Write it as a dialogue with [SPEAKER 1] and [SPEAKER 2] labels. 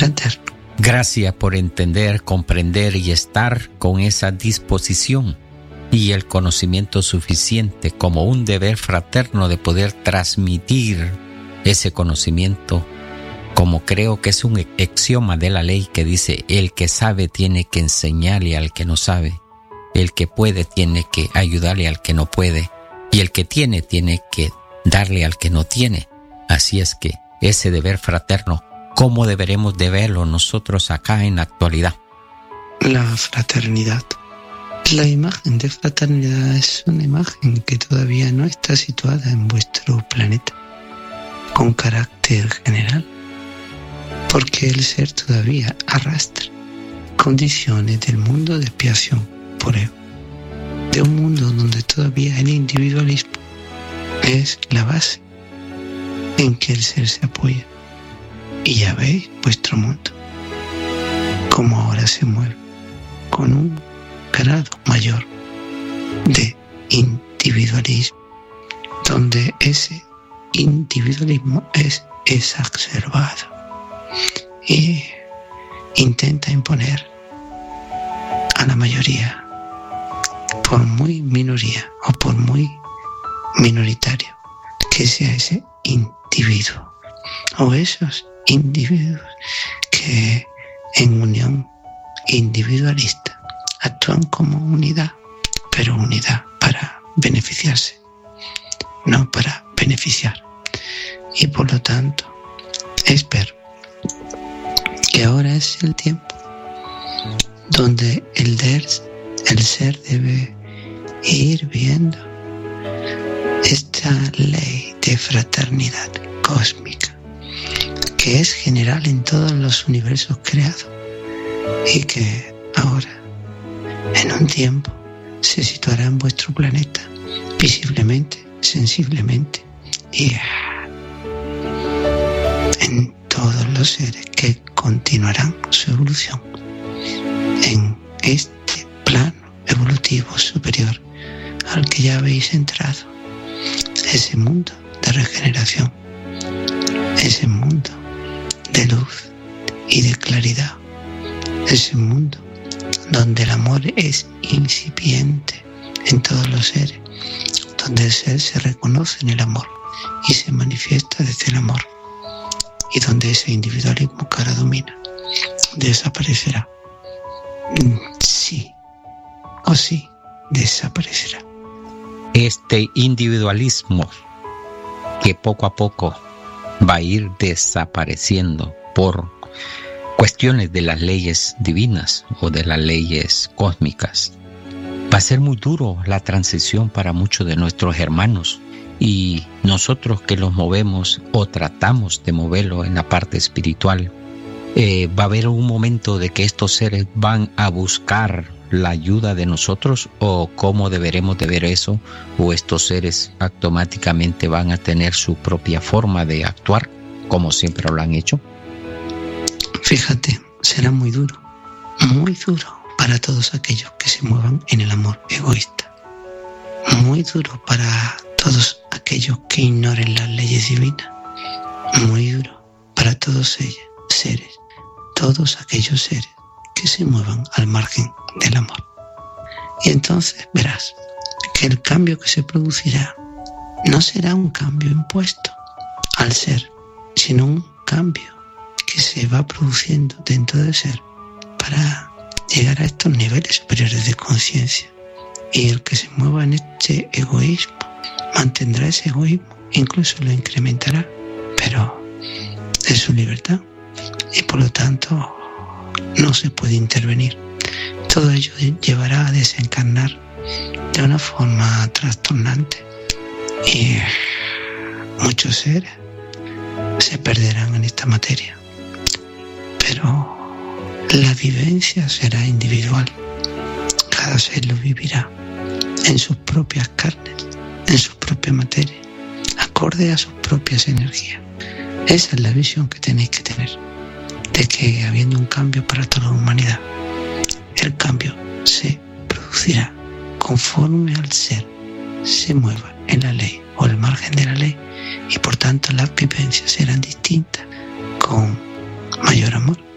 [SPEAKER 1] eterno.
[SPEAKER 2] Gracias por entender, comprender y estar con esa disposición y el conocimiento suficiente como un deber fraterno de poder transmitir ese conocimiento, como creo que es un axioma de la ley que dice: el que sabe tiene que enseñarle al que no sabe, el que puede tiene que ayudarle al que no puede, y el que tiene que darle al que no tiene. Así es que ese deber fraterno, ¿cómo deberemos de verlo nosotros acá en la actualidad?
[SPEAKER 1] La fraternidad. La imagen de fraternidad es una imagen que todavía no está situada en vuestro planeta con carácter general, porque el ser todavía arrastra condiciones del mundo de expiación por ego, de un mundo donde todavía el individualismo es la base en que el ser se apoya. Y ya veis vuestro mundo, cómo ahora se mueve con un grado mayor de individualismo, donde ese individualismo es exacerbado y intenta imponer a la mayoría, por muy minoría o por muy minoritario que sea ese individuo o esos individuos que en unión individualista actúan como unidad, pero unidad para beneficiarse, no para beneficiar. Y por lo tanto, espero que ahora es el tiempo donde el ser debe ir viendo esta ley de fraternidad cósmica que es general en todos los universos creados y que ahora, en un tiempo, se situará en vuestro planeta visiblemente, sensiblemente y en todos los seres que continuarán su evolución en este plano evolutivo superior al que ya habéis entrado, ese mundo de regeneración, ese mundo de luz y de claridad, ese mundo donde el amor es incipiente en todos los seres, donde el ser se reconoce en el amor y se manifiesta desde el amor, y donde ese individualismo que ahora domina desaparecerá. Sí o sí desaparecerá.
[SPEAKER 2] Este individualismo que poco a poco va a ir desapareciendo por cuestiones de las leyes divinas o de las leyes cósmicas. Va a ser muy duro la transición para muchos de nuestros hermanos, y nosotros que los movemos o tratamos de moverlo en la parte espiritual, va a haber un momento de que estos seres van a buscar la ayuda de nosotros, o cómo deberemos de ver eso, o estos seres automáticamente van a tener su propia forma de actuar como siempre lo han hecho.
[SPEAKER 1] Fíjate, será muy duro para todos aquellos que se muevan en el amor egoísta, muy duro para todos aquellos que ignoren las leyes divinas, muy duro para todos ellos seres, todos aquellos seres que se muevan al margen del amor. Y entonces verás que el cambio que se producirá no será un cambio impuesto al ser, sino un cambio que se va produciendo dentro del ser para llegar a estos niveles superiores de conciencia. Y el que se mueva en este egoísmo mantendrá ese egoísmo, incluso lo incrementará, pero es su libertad y por lo tanto no se puede intervenir. Todo ello llevará a desencarnar de una forma trastornante y muchos seres se perderán en esta materia, pero la vivencia será individual. Cada ser lo vivirá en sus propias carnes, en su propia materia, acorde a sus propias energías. Esa es la visión que tenéis que tener, de que habiendo un cambio para toda la humanidad, el cambio se producirá conforme al ser se mueva en la ley o al margen de la ley, y por tanto las vivencias serán distintas, con mayor amor